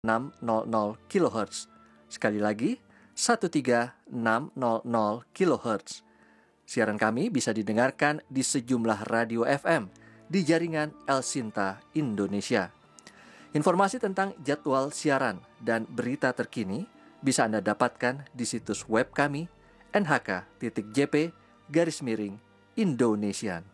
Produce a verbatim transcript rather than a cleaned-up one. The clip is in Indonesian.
enam ratus kilohertz. Sekali lagi, satu tiga enam nol nol kilohertz. Siaran kami bisa didengarkan di sejumlah radio F M di jaringan El Sinta Indonesia. Informasi tentang jadwal siaran dan berita terkini bisa Anda dapatkan di situs web kami n h k titik j p garis miring Indonesian.